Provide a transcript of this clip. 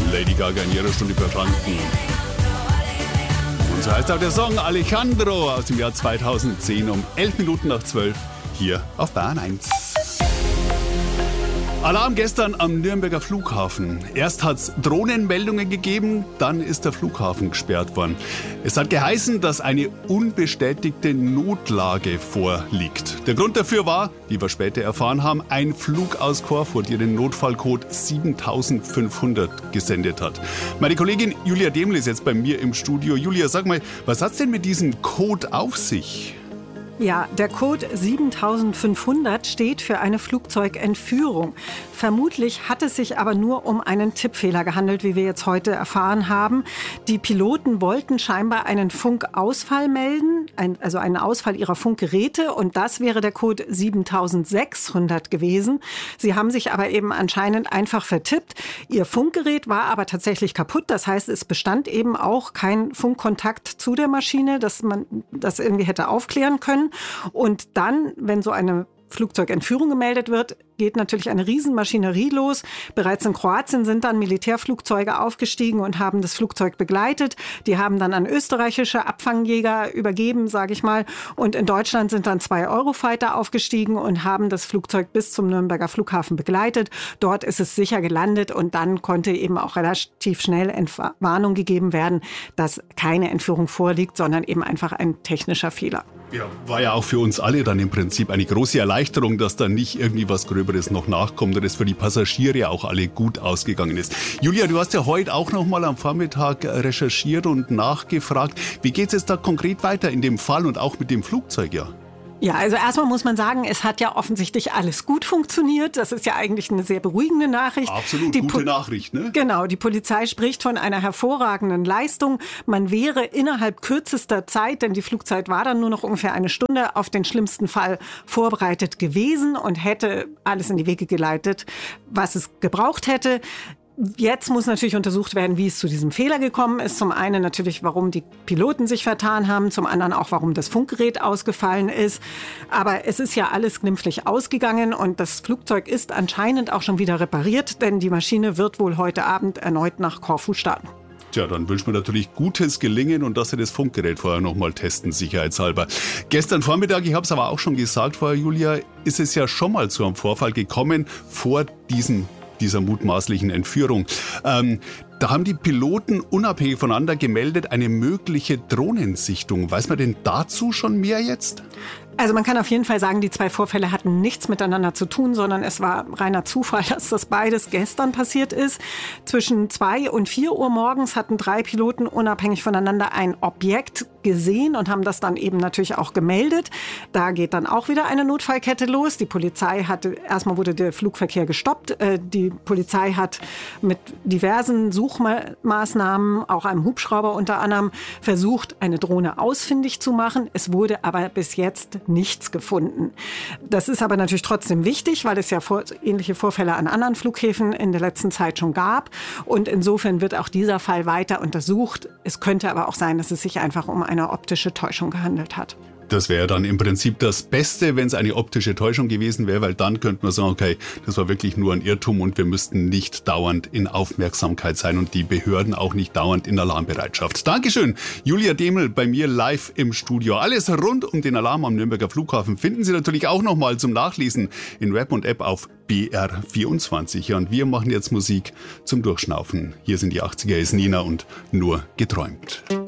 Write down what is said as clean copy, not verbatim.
Lady Gaga in jeder Stunde für Franken. Und so heißt auch der Song Alejandro aus dem Jahr 2010 um 11 Minuten nach 12 hier auf Bayern 1. Alarm gestern am Nürnberger Flughafen. Erst hat es Drohnenmeldungen gegeben, dann ist der Flughafen gesperrt worden. Es hat geheißen, dass eine unbestätigte Notlage vorliegt. Der Grund dafür war, wie wir später erfahren haben, ein Flug aus Korfu, der den Notfallcode 7500 gesendet hat. Meine Kollegin Julia Deml ist jetzt bei mir im Studio. Julia, sag mal, was hat's denn mit diesem Code auf sich? Ja, der Code 7500 steht für eine Flugzeugentführung. Vermutlich hat es sich aber nur um einen Tippfehler gehandelt, wie wir jetzt heute erfahren haben. Die Piloten wollten scheinbar einen Funkausfall melden, also einen Ausfall ihrer Funkgeräte, und das wäre der Code 7600 gewesen. Sie haben sich aber eben anscheinend einfach vertippt. Ihr Funkgerät war aber tatsächlich kaputt. Das heißt, es bestand eben auch kein Funkkontakt zu der Maschine, dass man das irgendwie hätte aufklären können. Und dann, wenn so eine Flugzeugentführung gemeldet wird, geht natürlich eine Riesenmaschinerie los. Bereits in Kroatien sind dann Militärflugzeuge aufgestiegen und haben das Flugzeug begleitet. Die haben dann an österreichische Abfangjäger übergeben, sage ich mal. Und in Deutschland sind dann 2 Eurofighter aufgestiegen und haben das Flugzeug bis zum Nürnberger Flughafen begleitet. Dort ist es sicher gelandet und dann konnte eben auch relativ schnell Entwarnung gegeben werden, dass keine Entführung vorliegt, sondern eben einfach ein technischer Fehler. Ja, war ja auch für uns alle dann im Prinzip eine große Erleichterung, dass da nicht irgendwie was Gröberes noch nachkommt und es für die Passagiere auch alle gut ausgegangen ist. Julia, du hast ja heute auch noch mal am Vormittag recherchiert und nachgefragt. Wie geht es jetzt da konkret weiter in dem Fall und auch mit dem Flugzeug, ja? Ja, also erstmal muss man sagen, es hat ja offensichtlich alles gut funktioniert. Das ist ja eigentlich eine sehr beruhigende Nachricht. Absolut, gute Nachricht, ne? Genau, die Polizei spricht von einer hervorragenden Leistung. Man wäre innerhalb kürzester Zeit, denn die Flugzeit war dann nur noch ungefähr eine Stunde, auf den schlimmsten Fall vorbereitet gewesen und hätte alles in die Wege geleitet, was es gebraucht hätte. Jetzt muss natürlich untersucht werden, wie es zu diesem Fehler gekommen ist. Zum einen natürlich, warum die Piloten sich vertan haben, zum anderen auch, warum das Funkgerät ausgefallen ist. Aber es ist ja alles glimpflich ausgegangen und das Flugzeug ist anscheinend auch schon wieder repariert, denn die Maschine wird wohl heute Abend erneut nach Korfu starten. Tja, dann wünschen wir natürlich gutes Gelingen und dass Sie das Funkgerät vorher noch mal testen, sicherheitshalber. Gestern Vormittag, ich habe es aber auch schon gesagt, Frau Julia, ist es ja schon mal zu einem Vorfall gekommen vor dieser mutmaßlichen Entführung. Da haben die Piloten unabhängig voneinander gemeldet, eine mögliche Drohnensichtung. Weiß man denn dazu schon mehr jetzt? Also man kann auf jeden Fall sagen, die 2 Vorfälle hatten nichts miteinander zu tun, sondern es war reiner Zufall, dass das beides gestern passiert ist. Zwischen 2 und 4 Uhr morgens hatten 3 Piloten unabhängig voneinander ein Objekt gesehen und haben das dann eben natürlich auch gemeldet. Da geht dann auch wieder eine Notfallkette los. Die Polizei erstmal wurde der Flugverkehr gestoppt. Die Polizei hat mit diversen Suchmaßnahmen, auch einem Hubschrauber unter anderem, versucht, eine Drohne ausfindig zu machen. Es wurde aber bis jetzt nichts gefunden. Das ist aber natürlich trotzdem wichtig, weil es ja ähnliche Vorfälle an anderen Flughäfen in der letzten Zeit schon gab. Und insofern wird auch dieser Fall weiter untersucht. Es könnte aber auch sein, dass es sich einfach um eine optische Täuschung gehandelt hat. Das wäre dann im Prinzip das Beste, wenn es eine optische Täuschung gewesen wäre, weil dann könnte man sagen, okay, das war wirklich nur ein Irrtum und wir müssten nicht dauernd in Aufmerksamkeit sein und die Behörden auch nicht dauernd in Alarmbereitschaft. Dankeschön, Julia Deml bei mir live im Studio. Alles rund um den Alarm am Nürnberger Flughafen finden Sie natürlich auch nochmal zum Nachlesen in Web und App auf BR24. Ja, und wir machen jetzt Musik zum Durchschnaufen. Hier sind die 80er, ist Nina und Nur geträumt.